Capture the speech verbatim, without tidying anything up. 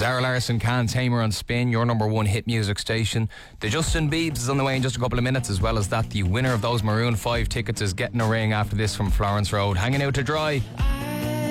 Zara Larsson, Can't Tame Her on Spin, your number one hit music station. The Justin Biebs is on the way in just a couple of minutes. As well as that, the winner of those Maroon five tickets is getting a ring after this from Florence Road. Hanging out to dry.